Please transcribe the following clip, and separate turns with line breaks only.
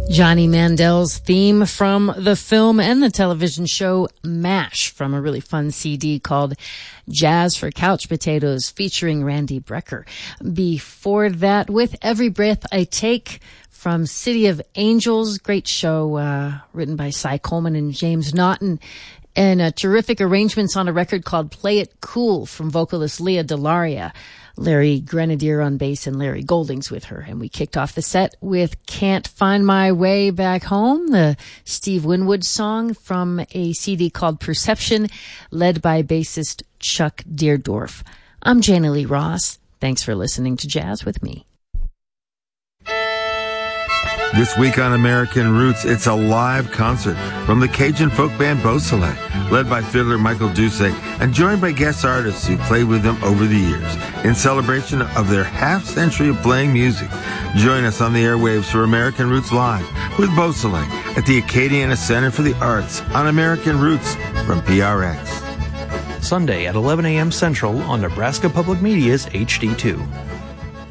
Johnny Mandel's theme from the film and the television show MASH from a really fun CD called Jazz for Couch Potatoes featuring Randy Brecker. Before that, With Every Breath I Take from City of Angels, great show written by Cy Coleman and James Naughton, and terrific arrangements on a record called Play It Cool from vocalist Leah Delaria. Larry Grenadier on bass and Larry Goldings with her. And we kicked off the set with Can't Find My Way Back Home, the Steve Winwood song from a CD called Perception, led by bassist Chuck Deerdorf. I'm Jana Lee Ross. Thanks for listening to Jazz with me.
This week on American Roots, it's a live concert from the Cajun folk band Beausoleil, led by fiddler Michael Doucet and joined by guest artists who played with them over the years in celebration of their half-century of playing music. Join us on the airwaves for American Roots Live with Beausoleil at the Acadiana Center for the Arts on American Roots from PRX.
Sunday at 11 a.m. Central on Nebraska Public Media's HD2.